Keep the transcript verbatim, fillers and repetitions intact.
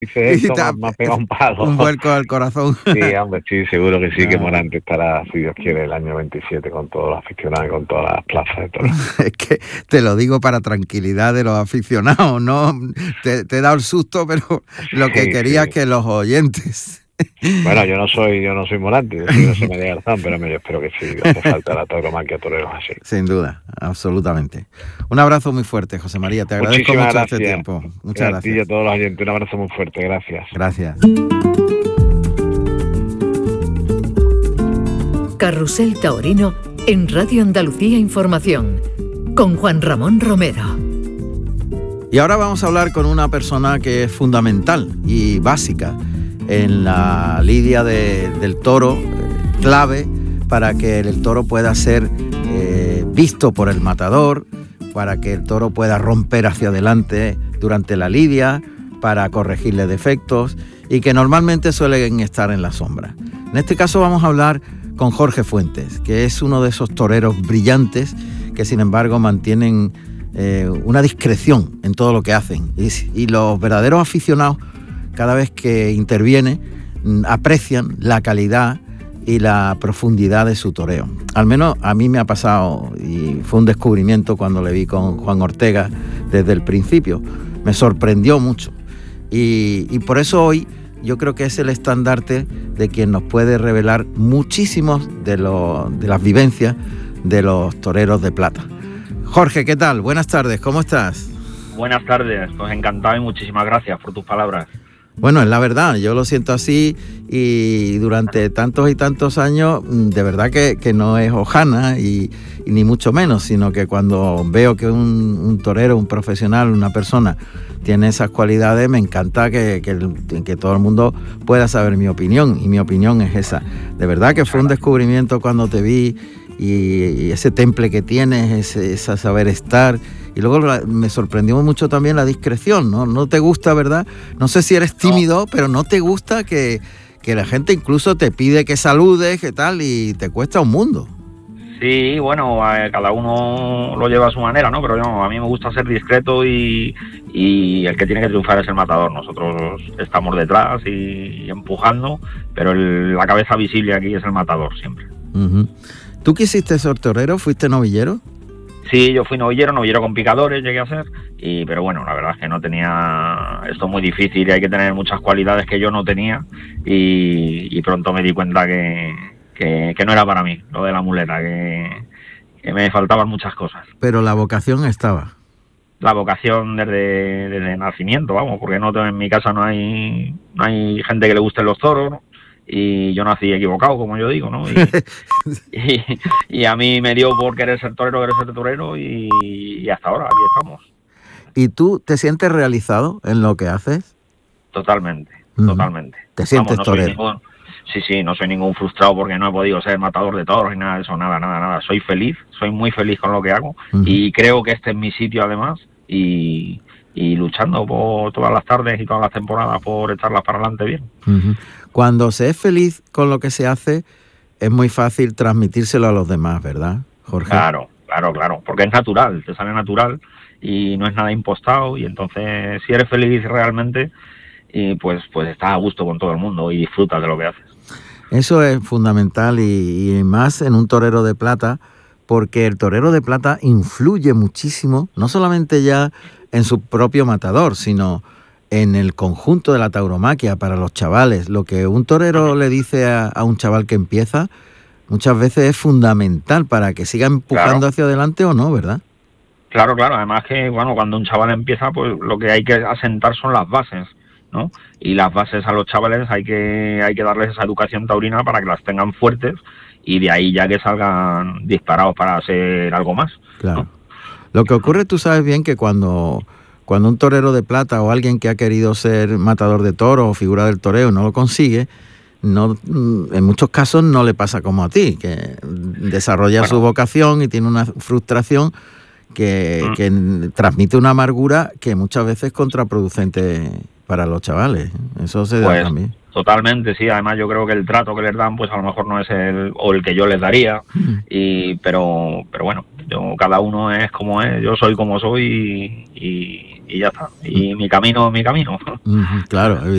dice esto, me, ha- me ha pegado un palo. Un vuelco al corazón. Sí, hombre, sí, seguro que sí, que Ah. Morante estará, si Dios quiere, el año veintisiete con todos los aficionados y con todas las plazas de toros. Es que te lo digo para tranquilidad de los aficionados, ¿no? Te, te he dado el susto, pero lo que Sí, quería sí. es que los oyentes... Bueno, yo no soy, yo no soy Morante, yo soy José María Garzón, pero yo espero que sí, que hace falta la tauromaquia toreros así. Sin duda, absolutamente. Un abrazo muy fuerte, José María. Te agradezco Muchísimas mucho gracias. este tiempo. Muchas A ti y a gracias. todos los oyentes, un abrazo muy fuerte, gracias. Gracias. Carrusel Taurino en Radio Andalucía Información, con Juan Ramón Romero. Y ahora vamos a hablar con una persona que es fundamental y básica en la lidia de, del toro, eh, clave para que el toro pueda ser eh, visto por el matador, para que el toro pueda romper hacia adelante durante la lidia, para corregirle defectos y que normalmente suelen estar en la sombra. En este caso vamos a hablar con Jorge Fuentes, que es uno de esos toreros brillantes que sin embargo mantienen eh, una discreción en todo lo que hacen y, y los verdaderos aficionados cada vez que interviene aprecian la calidad y la profundidad de su toreo. Al menos a mí me ha pasado y fue un descubrimiento cuando le vi con Juan Ortega desde el principio. Me sorprendió mucho y, y por eso hoy yo creo que es el estandarte de quien nos puede revelar muchísimos de, lo, de las vivencias de los toreros de plata. Jorge, ¿qué tal? Buenas tardes, ¿cómo estás? Buenas tardes, pues encantado y muchísimas gracias por tus palabras. Bueno, es la verdad, yo lo siento así y durante tantos y tantos años de verdad que, que no es hojana y, y ni mucho menos, sino que cuando veo que un, un torero, un profesional, una persona tiene esas cualidades, me encanta que, que, que todo el mundo pueda saber mi opinión y mi opinión es esa. De verdad que fue un descubrimiento cuando te vi y, y ese temple que tienes, ese, ese saber estar. Y luego me sorprendió mucho también la discreción, ¿no? No te gusta, ¿verdad? No sé si eres tímido, no. Pero no te gusta que, que la gente incluso te pide que saludes, que tal, y te cuesta un mundo. Sí, bueno, cada uno lo lleva a su manera, ¿no? Pero yo, a mí me gusta ser discreto y, y el que tiene que triunfar es el matador. Nosotros estamos detrás y, y empujando, pero el, la cabeza visible aquí es el matador siempre. Uh-huh. ¿Tú quisiste ser torero? ¿Fuiste novillero? Sí, yo fui novillero, novillero con picadores llegué a ser, y, pero bueno, la verdad es que no tenía, esto es muy difícil y hay que tener muchas cualidades que yo no tenía y, y pronto me di cuenta que, que, que no era para mí, lo de la muleta, que, que me faltaban muchas cosas. Pero la vocación estaba. La vocación desde, desde nacimiento, vamos, porque no en mi casa no hay, no hay gente que le gusten los toros, ¿no? Y yo nací equivocado, como yo digo, ¿no? Y, y, y a mí me dio por querer ser torero, querer ser torero y, y hasta ahora, aquí estamos. ¿Y tú te sientes realizado en lo que haces? Totalmente, uh-huh. totalmente. ¿Te sientes Vamos, no torero? Ningún, sí, sí, no soy ningún frustrado porque no he podido ser matador de toros ni nada de eso, nada, nada, nada. Soy feliz, soy muy feliz con lo que hago uh-huh. y creo que este es mi sitio además y... y luchando por todas las tardes y todas las temporadas por echarlas para adelante bien. Uh-huh. Cuando se es feliz con lo que se hace, es muy fácil transmitírselo a los demás, ¿verdad, Jorge? Claro, claro, claro, porque es natural, te sale natural y no es nada impostado y entonces si eres feliz realmente, y pues, pues estás a gusto con todo el mundo y disfrutas de lo que haces. Eso es fundamental y, y más en un torero de plata, porque el torero de plata influye muchísimo, no solamente ya en su propio matador, sino en el conjunto de la tauromaquia para los chavales. Lo que un torero le dice a, a un chaval que empieza, muchas veces es fundamental para que siga empujando claro. hacia adelante o no, ¿verdad? Claro, claro. Además que, bueno, cuando un chaval empieza, pues lo que hay que asentar son las bases, ¿no? Y las bases a los chavales hay que, hay que darles esa educación taurina para que las tengan fuertes y de ahí ya que salgan disparados para ser algo más. Claro. ¿no? Lo que ocurre, tú sabes bien que cuando, cuando un torero de plata o alguien que ha querido ser matador de toros o figura del toreo no lo consigue, no, en muchos casos no le pasa como a ti, que desarrolla bueno. su vocación y tiene una frustración que, mm. que transmite una amargura que muchas veces es contraproducente para los chavales. Eso se pues, da también. Totalmente, sí. Además yo creo que el trato que les dan, pues a lo mejor no es el o el que yo les daría, mm. y pero pero bueno, yo cada uno es como es, yo soy como soy y, y, y ya está. Y mm. mi camino es mi camino. Mm, claro,